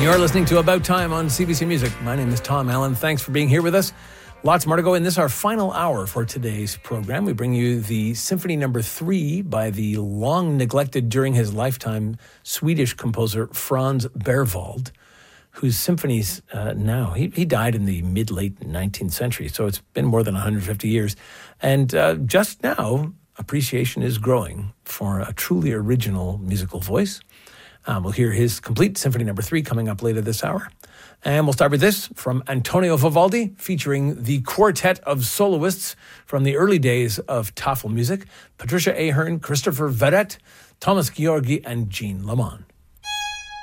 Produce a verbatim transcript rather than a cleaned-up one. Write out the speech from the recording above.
You're listening to About Time on C B C Music. My name is Tom Allen. Thanks for being here with us. Lots more to go in this, our final hour for today's program. We bring you the Symphony Number Three by the long neglected during his lifetime Swedish composer Franz Berwald, whose symphonies uh, now, he, he died in the mid-late nineteenth century, so it's been more than one hundred fifty years. And uh, just now, appreciation is growing for a truly original musical voice. Um, we'll hear his complete Symphony Number Three coming up later this hour. And we'll start with this from Antonio Vivaldi, featuring the quartet of soloists from the early days of Tafelmusik: Patricia Ahern, Christopher Verrett, Thomas Georgi, and Jean Lamont.